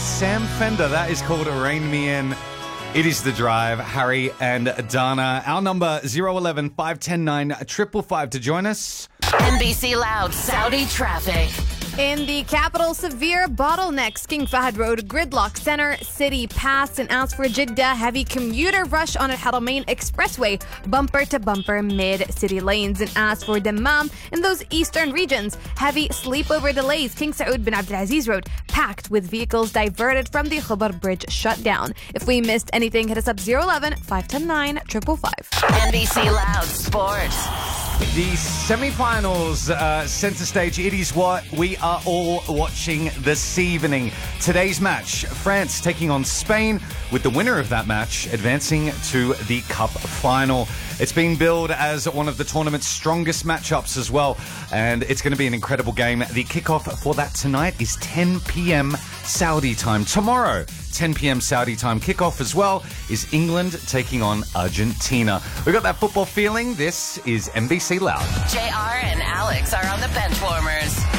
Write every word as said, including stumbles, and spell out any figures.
Sam Fender. That is called Rain Me In. It is The Drive. Harry and Dana. Our number zero one one, five one zero, nine five five to join us. N B C Loud Saudi traffic. In the capital, severe bottlenecks. King Fahd Road, gridlock, center city passed. And as for Jeddah, heavy commuter rush on Al Haramain Expressway, bumper to bumper mid-city lanes. And as for Dammam, in those eastern regions, heavy sleepover delays. King Saud bin Abdulaziz Road, packed with vehicles diverted from the Khubar Bridge shut down. If we missed anything, hit us up zero one one, five one zero, nine five five. N B C Loud Sports. The semi-finals uh, centre stage. It is what we are all watching this evening. Today's match, France taking on Spain, with the winner of that match advancing to the cup final. It's been billed as one of the tournament's strongest matchups as well, and it's going to be an incredible game. The kickoff for that tonight is ten p.m. Saudi time. Tomorrow, ten p.m. Saudi time kickoff as well, is England taking on Argentina. We got that football feeling. This is N B C Loud. J R and Alex are on the bench warmers.